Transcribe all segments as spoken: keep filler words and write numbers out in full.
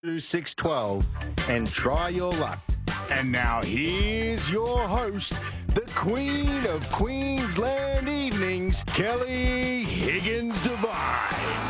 six twelve and try your luck. And now here's your host, the Queen of Queensland Evenings, Kelly Higgins Devine.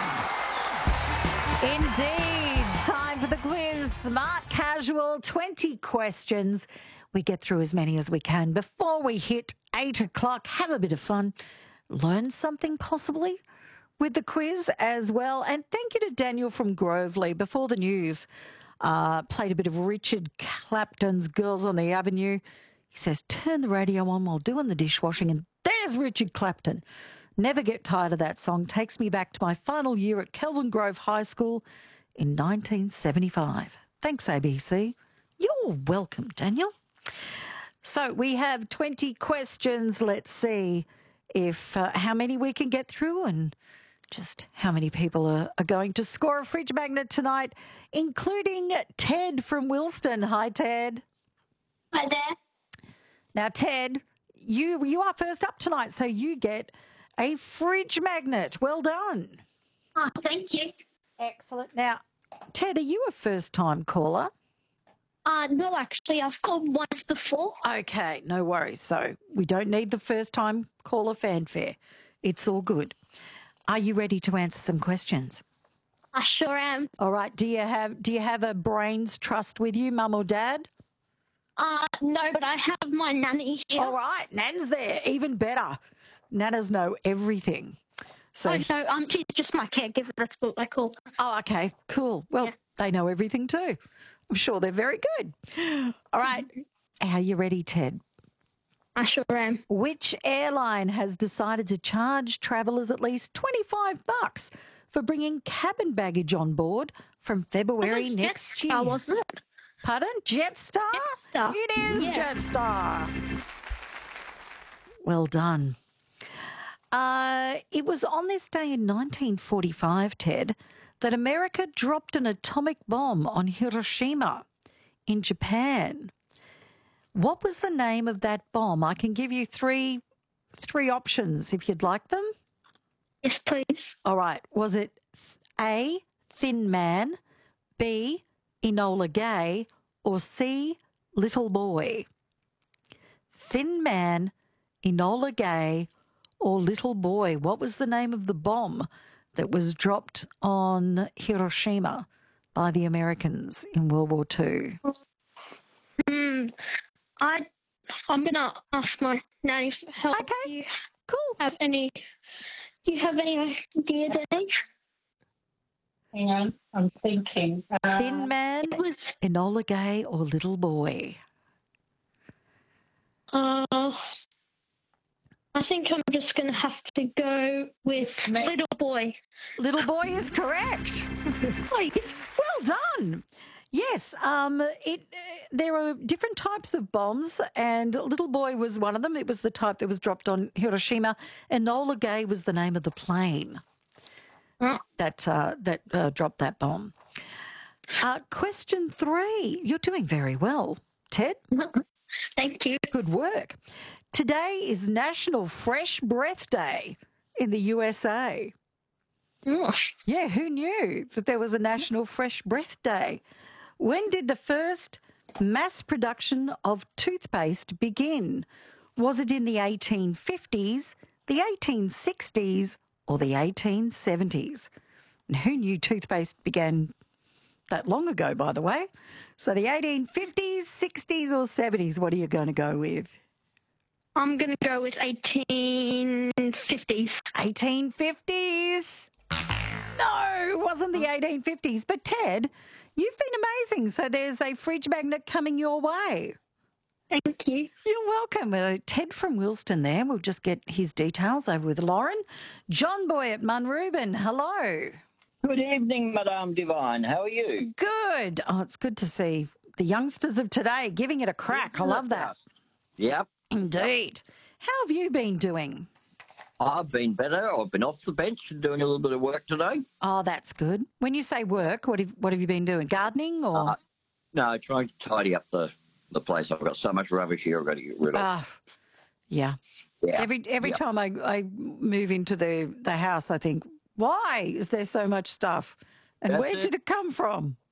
Indeed, time for the quiz. Smart Casual, twenty questions. We get through as many as we can before we hit eight o'clock. Have a bit of fun. Learn something possibly with the quiz as well. And thank you to Daniel from Groveley. Before the news, uh, played a bit of Richard Clapton's Girls on the Avenue. He says, turn the radio on while doing the dishwashing, and there's Richard Clapton. Never get tired of that song. Takes me back to my final year at Kelvin Grove High School in nineteen seventy-five. Thanks, A B C. You're welcome, Daniel. So we have twenty questions. Let's see if uh, how many we can get through and just how many people are, are going to score a fridge magnet tonight, including Ted from Wilston. Hi, Ted. Hi there. Now, Ted, you you are first up tonight, so you get a fridge magnet. Well done. Oh, thank you. Excellent. Now, Ted, are you a first-time caller? Uh, no, actually, I've called once before. Okay, no worries. So we don't need the first-time caller fanfare. It's all good. Are you ready to answer some questions? I sure am. All right. Do you have Do you have a brains trust with you, Mum or Dad? Uh, no, but I have my nanny here. All right, Nan's there. Even better. Nanas know everything. So, Oh, no, um, she's just my caregiver. That's what I call her. oh, okay, cool. Well, Yeah. they know everything too. I'm sure they're very good. All right. Are you ready, Ted? I sure am. Which airline has decided to charge travellers at least twenty-five bucks for bringing cabin baggage on board from February That was next Jetstar, year? wasn't it? Pardon? Jetstar? Jetstar. It is Yeah. Jetstar. Well done. Uh, it was on this day in nineteen forty-five, Ted, that America dropped an atomic bomb on Hiroshima in Japan. What was the name of that bomb? I can give you three three options if you'd like them. Yes, please. All right. Was it A, Thin Man, B, Enola Gay, or C, Little Boy? Thin Man, Enola Gay, or Little Boy? What was the name of the bomb that was dropped on Hiroshima by the Americans in World War Two? Hmm. I, I'm going to ask my nanny for help. Okay. Do you Cool. have any, do you have any idea, Danny? Hang on, I'm thinking. Uh, Thin Man, It was, Enola Gay, or Little Boy? uh, I think I'm just going to have to go with Me- Little Boy. Little Boy is correct. Oh, yeah. Well done. Yes, um, it. Uh, there are different types of bombs, and Little Boy was one of them. It was the type that was dropped on Hiroshima. Enola Gay was the name of the plane Oh, that uh, that uh, dropped that bomb. Uh, question three. You're doing very well, Ted. thank you. Good work. Today is National Fresh Breath Day in the U S A. Oh, Yeah, who knew that there was a National Fresh Breath Day? When did the first mass production of toothpaste begin? Was it in the eighteen fifties, the eighteen sixties, or the eighteen seventies? And who knew toothpaste began that long ago, by the way? So the eighteen fifties, sixties, or seventies, what are you going to go with? I'm going to go with eighteen fifties. eighteen fifties. No, it wasn't the eighteen fifties. But Ted, you've been amazing. So there's a fridge magnet coming your way. Thank you. You're welcome. Uh, Ted from Wilston there. We'll just get his details over with Lauren. John Boy at Munrooban. Hello. Good evening, Madame Divine. How are you? Good. Oh, it's good to see the youngsters of today giving it a crack. I love that. Yep. Indeed. How have you been doing? I've been better. I've been off the bench and doing a little bit of work today. Oh, that's good. When you say work, what have, what have you been doing? Gardening or? Uh, no, trying to tidy up the, the place. I've got so much rubbish here I've got to get rid of. Ah, yeah. yeah. Every every yeah. time I, I move into the, the house, I think, why is there so much stuff? And That's where it. did it come from?